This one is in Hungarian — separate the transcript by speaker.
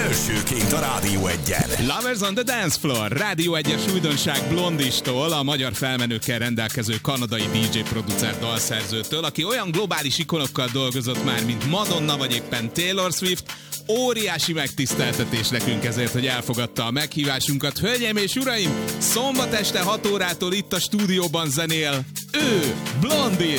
Speaker 1: Belsőként a Rádió Egyen.
Speaker 2: Lovers on the Dance Floor, Rádió Egyes újdonság Blondistól, a magyar felmenőkkel rendelkező kanadai DJ producer dalszerzőtől, aki olyan globális ikonokkal dolgozott már, mint Madonna vagy éppen Taylor Swift. Óriási megtiszteltetés nekünk ezért, hogy elfogadta a meghívásunkat. Hölgyeim és uraim, szombat este 6 órától itt a stúdióban zenél ő, Blondi!